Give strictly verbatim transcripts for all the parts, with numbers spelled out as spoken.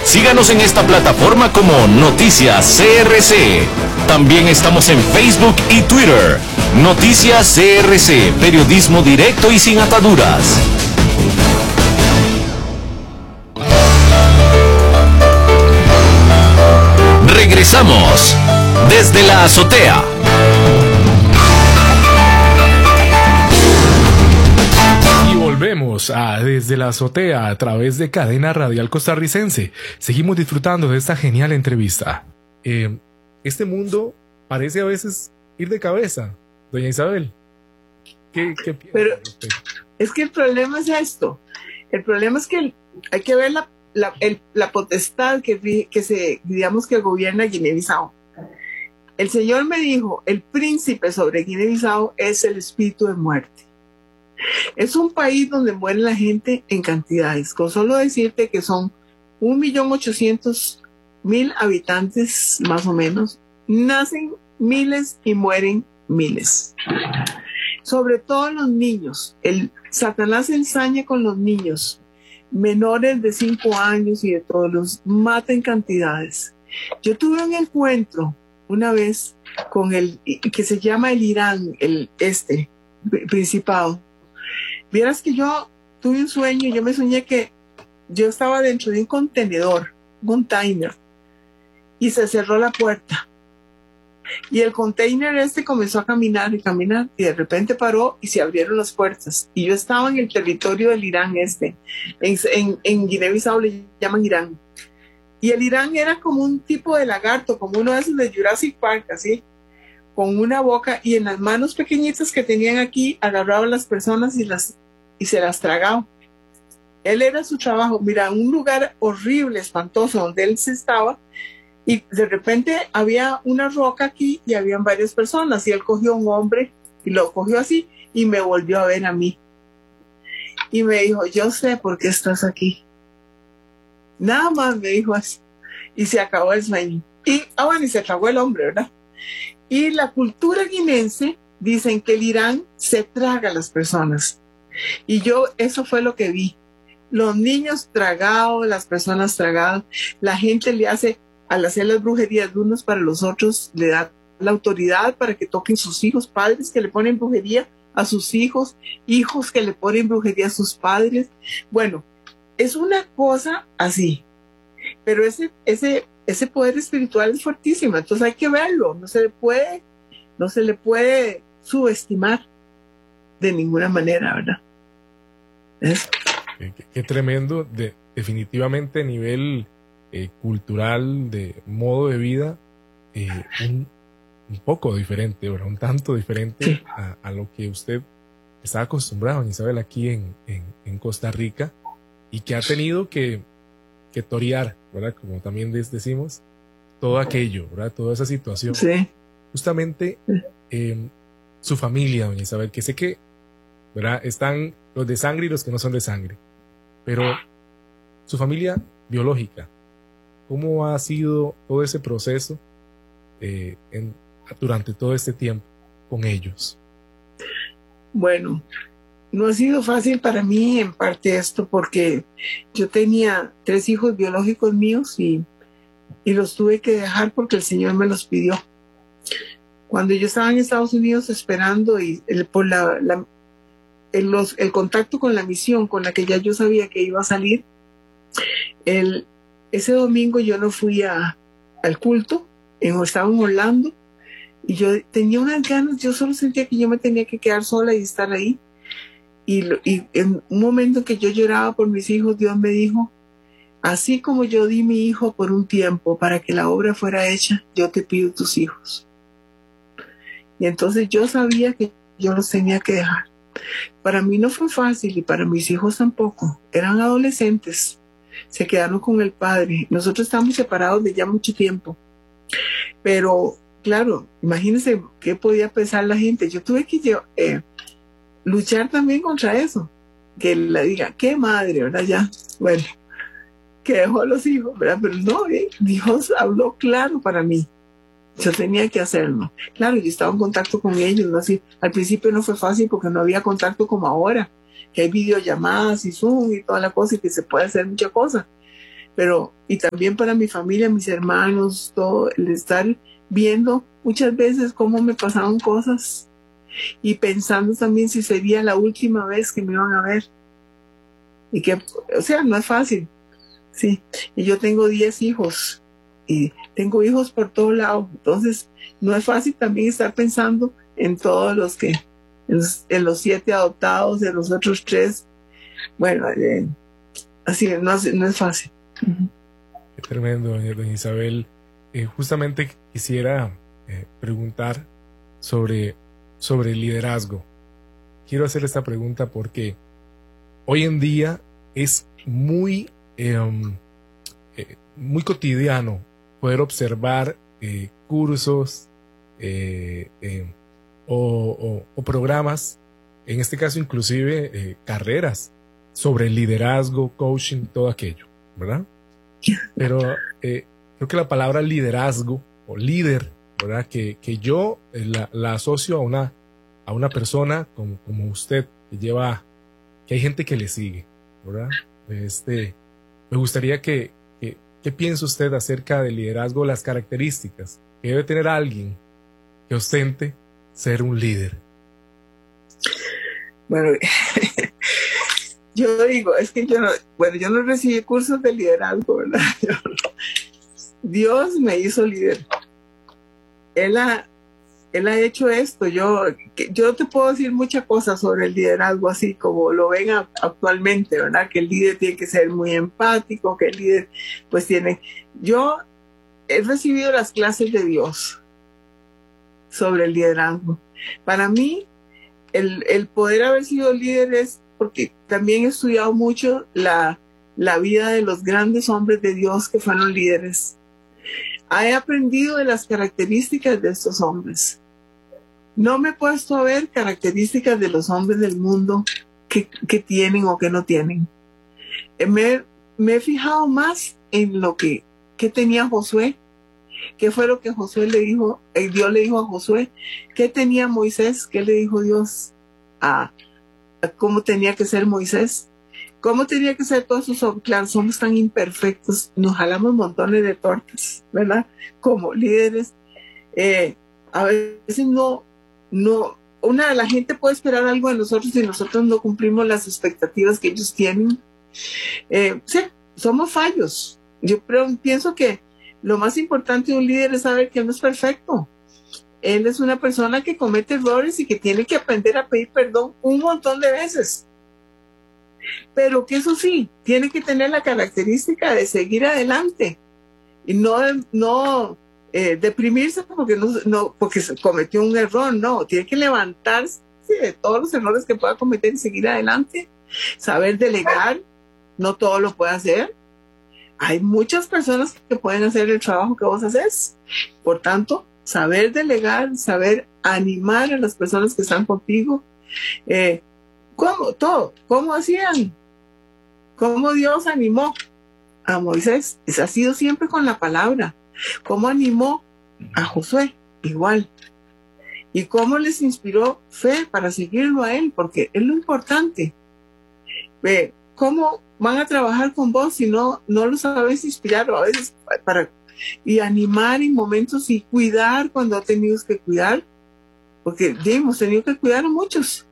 Síganos en esta plataforma como Noticias C R C. También estamos en Facebook y Twitter. Noticias C R C, periodismo directo y sin ataduras. Regresamos desde la azotea. Y volvemos a Desde la Azotea a través de Cadena Radial Costarricense. Seguimos disfrutando de esta genial entrevista. Eh, este mundo parece a veces ir de cabeza, doña Isabel. ¿Qué, qué piensa Pero usted? Es que el problema es esto. El problema es que hay que ver la, la, el, la potestad que, que se, digamos, que gobierna Guinea-Bissau. El Señor me dijo, el príncipe sobre Guinea-Bissau es el espíritu de muerte. Es un país donde muere la gente en cantidades. Con solo decirte que son un millón ochocientos mil habitantes, más o menos, nacen miles y mueren miles. Sobre todo los niños. El Satanás se ensaña con los niños menores de cinco años y de todos, los mata en cantidades. Yo tuve un encuentro una vez con el que se llama el Irán, el este principado. Vieras que yo tuve un sueño, yo me soñé que yo estaba dentro de un contenedor, un container, y se cerró la puerta. Y el container este comenzó a caminar y caminar, y de repente paró y se abrieron las puertas. Y yo estaba en el territorio del Irán este, en, en, en Guinea-Bissau le llaman Irán. Y el Irán era como un tipo de lagarto, como uno de esos de Jurassic Park, así, con una boca, y en las manos pequeñitas que tenían aquí, agarraba a las personas y, las, y se las tragaba. Él era su trabajo. Mira, un lugar horrible, espantoso, donde él se estaba, y de repente había una roca aquí y habían varias personas, y él cogió a un hombre y lo cogió así y me volvió a ver a mí. Y me dijo, yo sé por qué estás aquí. Nada más me dijo así. Y se acabó el sueño. Y, ah, bueno, y se tragó el hombre, ¿verdad? Y la cultura guinense, dicen que el Irán se traga a las personas. Y yo, eso fue lo que vi. Los niños tragados, las personas tragadas. La gente le hace, al hacer las brujerías de unos para los otros, le da la autoridad para que toquen sus hijos, padres que le ponen brujería a sus hijos, hijos que le ponen brujería a sus padres. Bueno, es una cosa así. Pero ese, ese, ese poder espiritual es fuertísimo, entonces hay que verlo, no se le puede, no se le puede subestimar de ninguna manera, ¿verdad? ¿Es? Qué, qué, qué tremendo, de, definitivamente a nivel eh, cultural, de modo de vida, eh, un, un poco diferente, ¿verdad? Un tanto diferente sí. a, a lo que usted está acostumbrado, Isabel, aquí en, en, en Costa Rica, y que ha tenido que, que torear, ¿verdad? Como también decimos, todo aquello, ¿verdad? Toda esa situación. Sí. Justamente eh, su familia, doña Isabel, que sé que, ¿verdad? Están los de sangre y los que no son de sangre, pero su familia biológica, ¿cómo ha sido todo ese proceso eh, en, durante todo este tiempo con ellos? Bueno, no ha sido fácil para mí en parte esto, porque yo tenía tres hijos biológicos míos y, y los tuve que dejar porque el Señor me los pidió. Cuando yo estaba en Estados Unidos esperando y el, por la, la, el, los, el contacto con la misión con la que ya yo sabía que iba a salir, el, ese domingo yo no fui a, al culto, en, estaba en Orlando, y yo tenía unas ganas, yo solo sentía que yo me tenía que quedar sola y estar ahí. Y, y en un momento que yo lloraba por mis hijos, Dios me dijo, así como yo di mi hijo por un tiempo para que la obra fuera hecha, yo te pido tus hijos. Y entonces yo sabía que yo los tenía que dejar. Para mí no fue fácil y para mis hijos tampoco. Eran adolescentes, se quedaron con el padre. Nosotros estamos separados de ya mucho tiempo. Pero, claro, imagínense qué podía pensar la gente. Yo tuve que llevar... Eh, luchar también contra eso, que le diga, qué madre, ¿verdad? Ya, bueno, que dejó a los hijos, ¿verdad? Pero no, eh, Dios habló claro para mí, yo tenía que hacerlo. Claro, yo estaba en contacto con ellos, ¿no? Así, al principio no fue fácil porque no había contacto como ahora, que hay videollamadas y Zoom y toda la cosa y que se puede hacer mucha cosa, pero y también para mi familia, mis hermanos, todo, el estar viendo muchas veces cómo me pasaban cosas y pensando también si sería la última vez que me iban a ver. Y que, o sea, no es fácil, sí. Y yo tengo diez hijos y tengo hijos por todo lado, entonces no es fácil también estar pensando en todos los que, en los, en los siete adoptados, en los otros tres. Bueno, eh, así no, no es fácil. Uh-huh. Qué tremendo, doña, doña Isabel. Eh, justamente quisiera eh, preguntar sobre, sobre el liderazgo. Quiero hacer esta pregunta porque hoy en día es muy, eh, eh, muy cotidiano poder observar eh, cursos eh, eh, o, o, o programas, en este caso inclusive eh, carreras sobre liderazgo, coaching, todo aquello, ¿verdad? Pero eh, creo que la palabra liderazgo o líder, ¿verdad? Que, que yo eh, la, la asocio a una, a una persona como, como usted, que lleva, que hay gente que le sigue, ¿verdad? Este, me gustaría que, que, ¿qué piensa usted acerca del liderazgo, las características que debe tener alguien que ostente ser un líder? Bueno, yo digo, es que yo no, bueno, yo no recibí cursos de liderazgo, ¿verdad? Yo no. Dios me hizo líder. Él ha, él ha hecho esto. Yo, yo te puedo decir muchas cosas sobre el liderazgo, así como lo ven a, actualmente, ¿verdad? Que el líder tiene que ser muy empático, que el líder, pues tiene... Yo he recibido las clases de Dios sobre el liderazgo. Para mí, el, el poder haber sido líder es porque también he estudiado mucho la, la vida de los grandes hombres de Dios que fueron líderes. He aprendido de las características de estos hombres. No me he puesto a ver características de los hombres del mundo que, que tienen o que no tienen. Me, me he fijado más en lo que, que tenía Josué. ¿Qué fue lo que Josué le dijo? Eh, Dios le dijo a Josué. ¿Qué tenía Moisés? ¿Qué le dijo Dios a, a cómo tenía que ser Moisés? ¿Cómo tenía que ser todos sus hombres? Claro, somos tan imperfectos, nos jalamos montones de tortas, ¿verdad? Como líderes. Eh, a veces no, no, una, la gente puede esperar algo de nosotros y nosotros no cumplimos las expectativas que ellos tienen. Eh, sí, somos fallos. Yo creo, pienso que lo más importante de un líder es saber que él no es perfecto. Él es una persona que comete errores y que tiene que aprender a pedir perdón un montón de veces. Pero que eso sí, tiene que tener la característica de seguir adelante y no, no eh, deprimirse porque, no, no, porque cometió un error, no, tiene que levantarse de todos los errores que pueda cometer y seguir adelante, saber delegar, no todo lo puede hacer. Hay muchas personas que pueden hacer el trabajo que vos haces, por tanto, saber delegar, saber animar a las personas que están contigo, eh, ¿Cómo? Todo. ¿Cómo hacían? ¿Cómo Dios animó a Moisés? Eso ha sido siempre con la palabra. ¿Cómo animó a Josué? Igual. ¿Y cómo les inspiró fe para seguirlo a él? Porque es lo importante. Eh, ¿Cómo van a trabajar con vos si no, no los sabes inspirar? O a veces para, y animar en momentos y cuidar cuando ha tenido que cuidar. Porque ya hemos tenido que cuidar a muchos.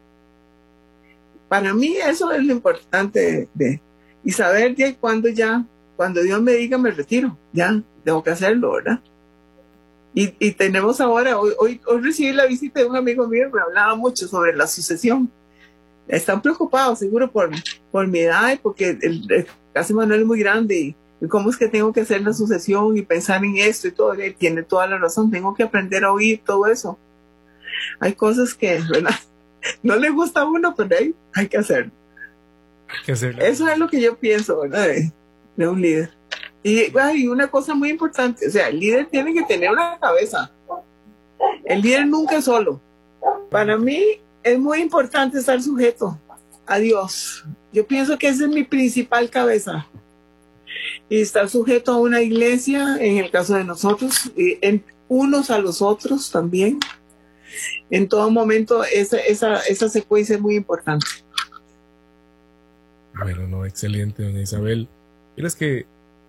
Para mí eso es lo importante de, de y saber de cuando ya, cuando Dios me diga me retiro, ya tengo que hacerlo, ¿verdad? Y, y tenemos ahora, hoy, hoy, hoy recibí la visita de un amigo mío que me hablaba mucho sobre la sucesión. Están preocupados seguro por, por mi edad y porque el, el caso Manuel es muy grande y, y cómo es que tengo que hacer la sucesión y pensar en esto y todo. Él tiene toda la razón, tengo que aprender a oír todo eso. Hay cosas que, ¿verdad? No le gusta a uno, pero hay, hay que hacerlo. Hay que hacerlo. Eso es lo que yo pienso, ¿verdad? De, de un líder. Y hay una cosa muy importante, o sea, el líder tiene que tener una cabeza. El líder nunca es solo. Para mí es muy importante estar sujeto a Dios. Yo pienso que esa es mi principal cabeza. Y estar sujeto a una iglesia, en el caso de nosotros, y en unos a los otros también. En todo momento esa, esa, esa secuencia es muy importante. Bueno, no, excelente, doña Isabel. Es que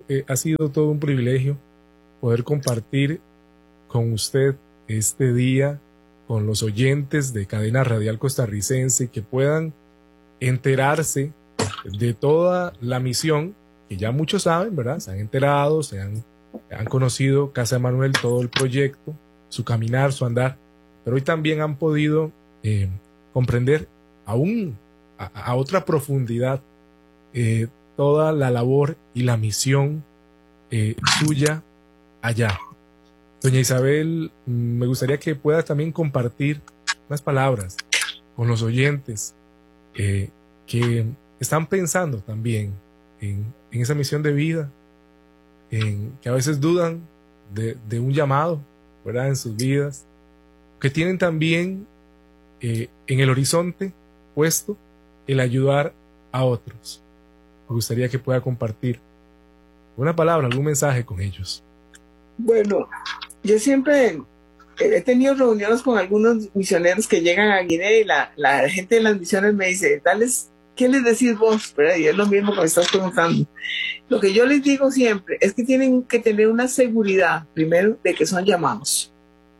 eh, ha sido todo un privilegio poder compartir con usted este día, con los oyentes de Cadena Radial Costarricense, que puedan enterarse de toda la misión, que ya muchos saben, ¿verdad? Se han enterado, se han, han conocido Casa Emanuel, todo el proyecto, su caminar, su andar, pero hoy también han podido eh, comprender aún a, a otra profundidad eh, toda la labor y la misión eh, suya allá. Doña Isabel, me gustaría que pueda también compartir unas palabras con los oyentes eh, que están pensando también en, en esa misión de vida, en, que a veces dudan de, de un llamado, ¿verdad?, en sus vidas, que tienen también eh, en el horizonte puesto el ayudar a otros. Me gustaría que pueda compartir una palabra, algún mensaje con ellos. Bueno, yo siempre he tenido reuniones con algunos misioneros que llegan a Guinea y la, la gente de las misiones me dice, Dales, ¿qué les decís vos? ¿Verdad? Y es lo mismo que me estás preguntando. Lo que yo les digo siempre es que tienen que tener una seguridad, primero, de que son llamados.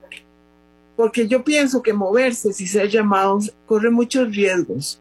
Porque yo pienso que moverse, si ser llamados, corre muchos riesgos.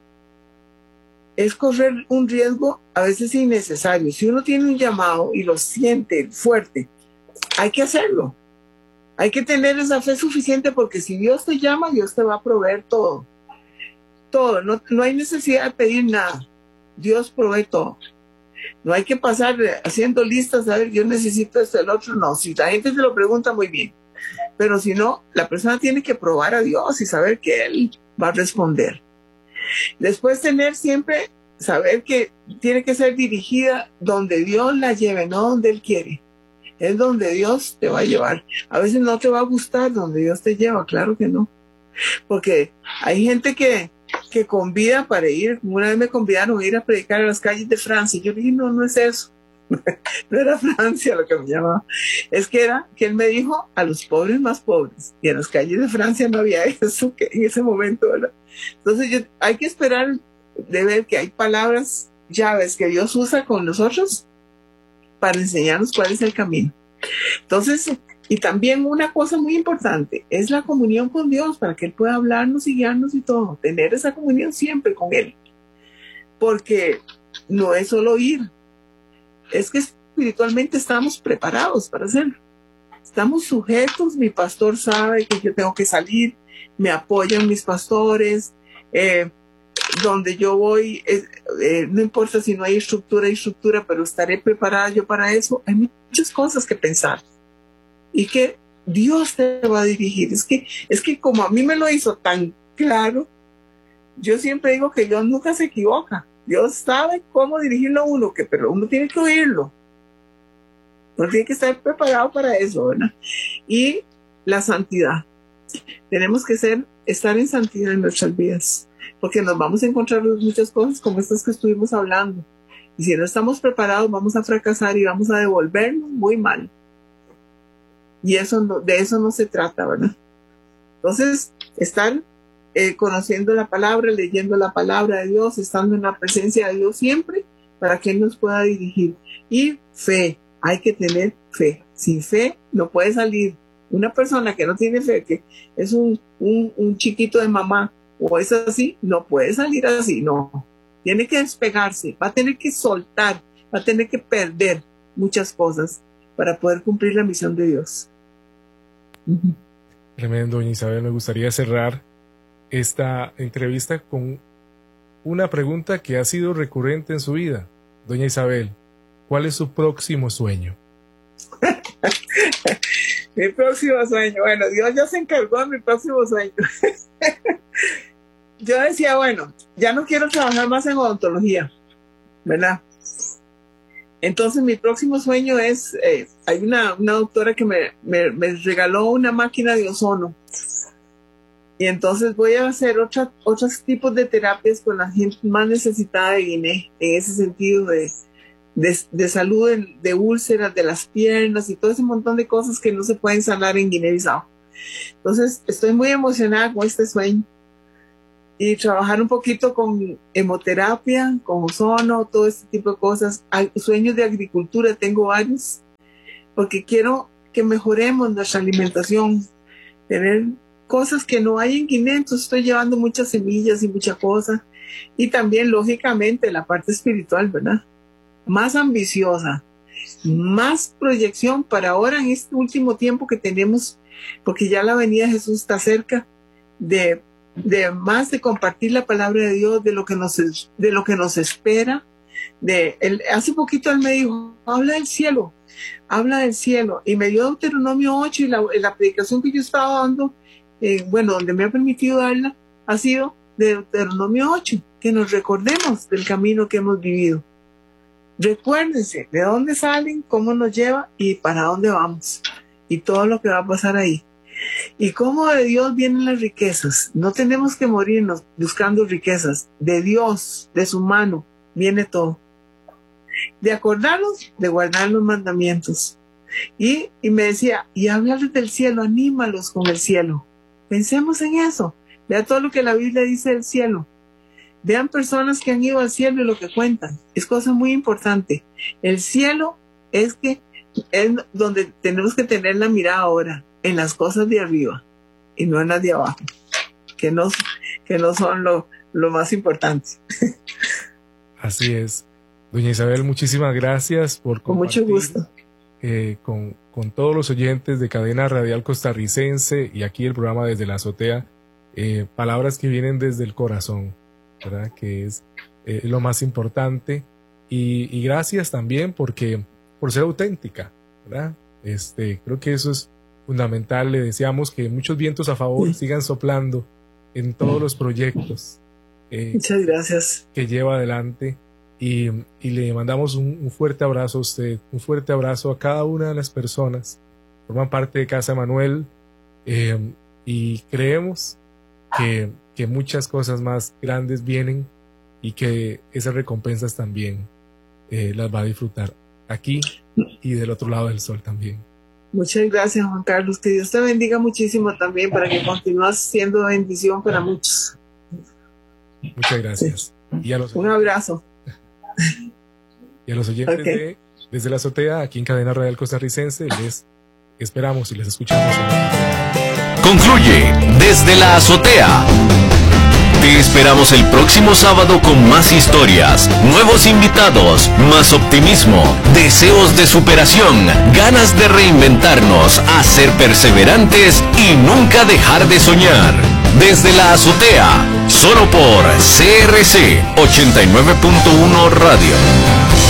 Es correr un riesgo a veces innecesario. Si uno tiene un llamado y lo siente fuerte, hay que hacerlo. Hay que tener esa fe suficiente porque si Dios te llama, Dios te va a proveer todo. Todo. No, no hay necesidad de pedir nada. Dios provee todo. No hay que pasar haciendo listas, a ver, yo necesito esto, el otro. No, si la gente te lo pregunta, muy bien. Pero si no, la persona tiene que probar a Dios y saber que Él va a responder. Después tener siempre, saber que tiene que ser dirigida donde Dios la lleve, no donde Él quiere. Es donde Dios te va a llevar. A veces no te va a gustar donde Dios te lleva, claro que no. Porque hay gente que, que convida para ir. Una vez me convidaron a ir a predicar a las calles de Francia. Y yo dije, no, no es eso. No era Francia lo que me llamaba. Es que era que él me dijo a los pobres más pobres. Y en las calles de Francia no había eso que en ese momento, ¿verdad? Entonces yo, hay que esperar de ver que hay palabras llaves que Dios usa con nosotros para enseñarnos cuál es el camino. Entonces, y también una cosa muy importante es la comunión con Dios para que Él pueda hablarnos y guiarnos y todo. Tener esa comunión siempre con Él. Porque no es solo ir. Es que espiritualmente estamos preparados para hacerlo. Estamos sujetos, mi pastor sabe que yo tengo que salir, me apoyan mis pastores, eh, donde yo voy, eh, eh, no importa si no hay estructura, hay estructura, pero estaré preparada yo para eso. Hay muchas cosas que pensar y que Dios te va a dirigir. Es que, es que como a mí me lo hizo tan claro, yo siempre digo que Dios nunca se equivoca. Dios sabe cómo dirigirlo a uno, que, pero uno tiene que oírlo. Uno tiene que estar preparado para eso, ¿verdad? Y la santidad. Tenemos que ser, estar en santidad en nuestras vidas, porque nos vamos a encontrar muchas cosas como estas que estuvimos hablando. Y si no estamos preparados, vamos a fracasar y vamos a devolvernos muy mal. Y eso no, de eso no se trata, ¿verdad? Entonces, estar Eh, conociendo la palabra, leyendo la palabra de Dios, estando en la presencia de Dios siempre, para que Él nos pueda dirigir. Y fe, hay que tener fe. Sin fe no puede salir. Una persona que no tiene fe, que es un, un, un chiquito de mamá, o es así, no puede salir así, no. Tiene que despegarse, va a tener que soltar, va a tener que perder muchas cosas para poder cumplir la misión de Dios. Uh-huh. Tremendo, doña Isabel. Me gustaría cerrar esta entrevista con una pregunta que ha sido recurrente en su vida. Doña Isabel, ¿cuál es su próximo sueño? Mi próximo sueño, bueno, Dios ya se encargó de mi próximo sueño. Yo decía, bueno, ya no quiero trabajar más en odontología, ¿verdad? Entonces mi próximo sueño es, eh, hay una, una doctora que me, me, me regaló una máquina de ozono. Y entonces voy a hacer otra, otros tipos de terapias con la gente más necesitada de Guinea, en ese sentido de, de, de salud, de, de úlceras, de las piernas y todo ese montón de cosas que no se pueden sanar en Guinea-Bissau. Entonces estoy muy emocionada con este sueño. y trabajar un poquito con hemoterapia, con ozono, todo este tipo de cosas. Hay sueños de agricultura, tengo varios, porque quiero que mejoremos nuestra alimentación, tener cosas que no hay en Guinea. Entonces estoy llevando muchas semillas y muchas cosas, y también lógicamente la parte espiritual, ¿verdad? Más ambiciosa, más proyección para ahora en este último tiempo que tenemos, porque ya la venida de Jesús está cerca, de, de más de compartir la palabra de Dios, de lo que nos, de lo que nos espera. De, él, hace poquito él me dijo, habla del cielo, habla del cielo, y me dio Deuteronomio ocho, y la, la predicación que yo estaba dando, eh, bueno, donde me ha permitido darla, ha sido de Deuteronomio ocho, que nos recordemos del camino que hemos vivido. Recuérdense de dónde salen, cómo nos lleva y para dónde vamos, y todo lo que va a pasar ahí. Y cómo de Dios vienen las riquezas. No tenemos que morirnos buscando riquezas. De Dios, de su mano, viene todo. De acordarnos, de guardar los mandamientos. Y, y me decía, y háblales del cielo, anímalos con el cielo. Pensemos en eso. Vea todo lo que la Biblia dice del cielo. Vean personas que han ido al cielo y lo que cuentan. Es cosa muy importante. El cielo es que es donde tenemos que tener la mirada ahora, en las cosas de arriba y no en las de abajo, que no, que no son lo, lo más importante. Así es. Doña Isabel, muchísimas gracias por compartir. Con mucho gusto. Eh, con, con todos los oyentes de Cadena Radial Costarricense y aquí el programa Desde la Azotea, eh, palabras que vienen desde el corazón, ¿verdad? Que es eh, lo más importante, y, y gracias también porque por ser auténtica, ¿verdad? Este, creo que eso es fundamental. Le deseamos que muchos vientos a favor sí. sigan soplando en todos los proyectos eh, muchas gracias que lleva adelante, y, y le mandamos un, un fuerte abrazo a usted, un fuerte abrazo a cada una de las personas que forman parte de Casa Manuel, eh, y creemos que que muchas cosas más grandes vienen y que esas recompensas también eh, las va a disfrutar aquí y del otro lado del sol también. Muchas gracias, Juan Carlos. Que Dios te bendiga muchísimo también para que continúes siendo bendición para muchos. Muchas gracias. Sí. Y a los Un abrazo. Y a los oyentes okay. de Desde la Azotea, aquí en Cadena Radial Costarricense, les esperamos y les escuchamos. Concluye Desde la Azotea. Te esperamos el próximo sábado con más historias, nuevos invitados, más optimismo, deseos de superación, ganas de reinventarnos, a ser perseverantes y nunca dejar de soñar. Desde la Azotea, solo por C R C ochenta y nueve punto uno Radio.